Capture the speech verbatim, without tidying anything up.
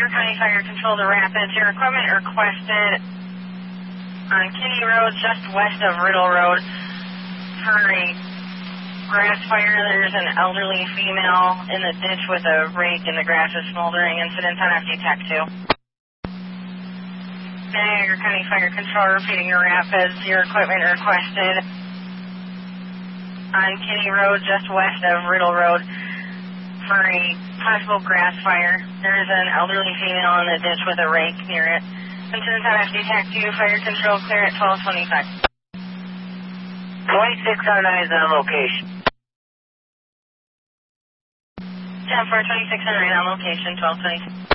Tiger County Fire Control to Rapids. Your equipment requested on Kinney Road, just west of Riddle Road, for a grass fire. There's an elderly female in the ditch with a rake and the grass is smoldering. Incident on F D Tech two. Tiger County Fire Control repeating your Rapids. Your equipment requested on Kinney Road, just west of Riddle Road, for a possible grass fire. There is an elderly female in the ditch with a rake near it. Incident on F D Tech two, fire control clear at twelve twenty-five. twenty-six oh nine is on location. ten four, twenty-six oh nine on location, twelve twenty-five.